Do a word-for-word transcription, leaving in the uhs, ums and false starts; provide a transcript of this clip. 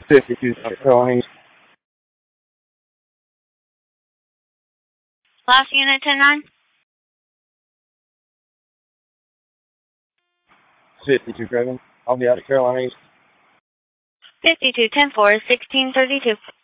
fifty-two South Carolina. Last unit ten nine. fifty-two Kevin. I'll be out at Carolina. fifty-two ten four, sixteen thirty-two.